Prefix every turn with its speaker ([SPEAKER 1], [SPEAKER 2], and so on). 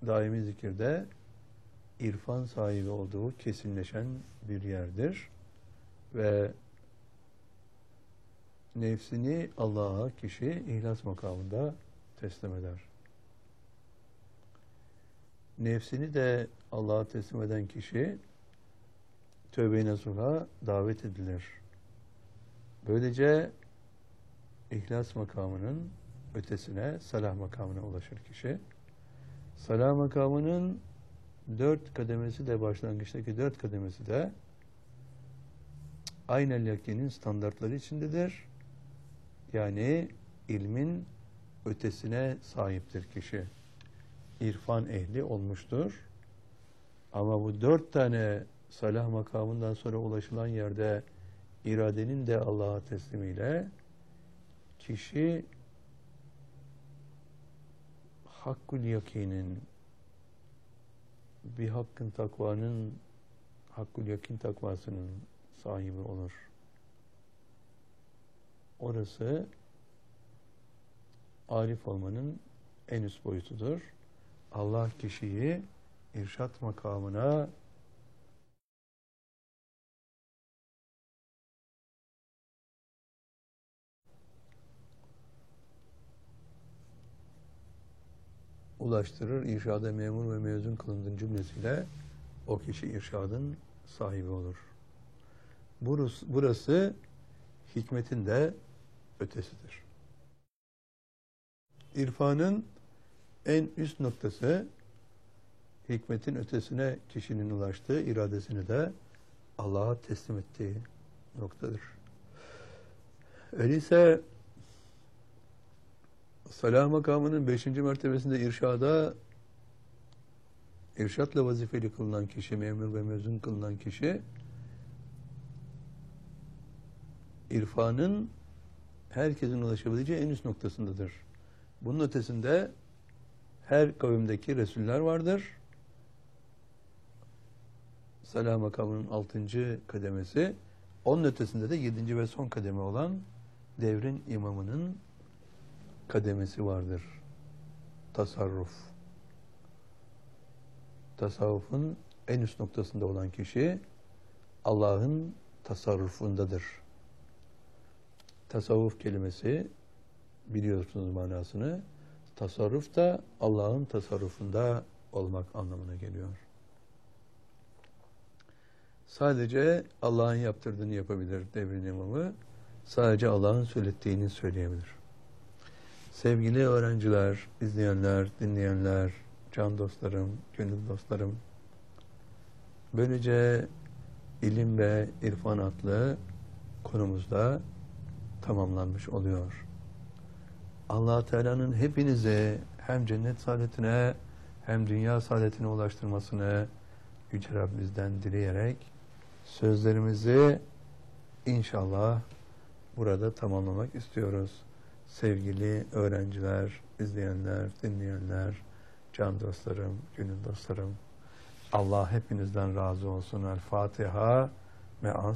[SPEAKER 1] daimi zikirde irfan sahibi olduğu kesinleşen bir yerdir. Ve nefsini Allah'a kişi ihlas makamında teslim eder. Nefsini de Allah'a teslim eden kişi tövbe-i nasuha davet edilir. Böylece ihlas makamının ötesine, salah makamına ulaşır kişi. Salah makamının 4 kademesi de, başlangıçtaki 4 kademesi de aynel yakinin standartları içindedir. Yani ilmin ötesine sahiptir kişi. İrfan ehli olmuştur. Ama bu 4 tane salah makamından sonra ulaşılan yerde iradenin de Allah'a teslimiyle kişi hakkul yakinin, bir hakkın takvanın, hakkul yakin takvasının sahibi olur. Orası arif olmanın en üst boyutudur. Allah kişiyi irşat makamına ulaştırır. İrşada memur ve mezun kılındığın cümlesiyle o kişi irşadın sahibi olur. Burası hikmetin de ötesidir. İrfanın en üst noktası, hikmetin ötesine kişinin ulaştığı, iradesini de Allah'a teslim ettiği noktadır. Öyleyse salah makamının 5. mertebesinde irşatla vazifeli kılınan kişi, memur ve mezun kılınan kişi, irfanın herkesin ulaşabileceği en üst noktasındadır. Bunun ötesinde her kavimdeki Resuller vardır. Salah makamının 6. kademesi, onun ötesinde de 7. ve son kademe olan devrin imamının kademesi vardır. Tasarruf. Tasavvufun en üst noktasında olan kişi Allah'ın tasarrufundadır. Tasavvuf kelimesi, biliyorsunuz manasını, tasarruf da Allah'ın tasarrufunda olmak anlamına geliyor. Sadece Allah'ın yaptırdığını yapabilir devrin imamı, sadece Allah'ın söylettiğini söyleyebilir. Sevgili öğrenciler, izleyenler, dinleyenler, can dostlarım, gönül dostlarım, böylece ilim ve irfan adlı konumuzda tamamlanmış oluyor. Allah Teala'nın hepinize hem cennet saadetine hem dünya saadetine ulaştırmasını Yüce Rabbimizden dileyerek sözlerimizi inşallah burada tamamlamak istiyoruz. Sevgili öğrenciler, izleyenler, dinleyenler, can dostlarım, gönül dostlarım, Allah hepinizden razı olsun. El Fatiha. Me'as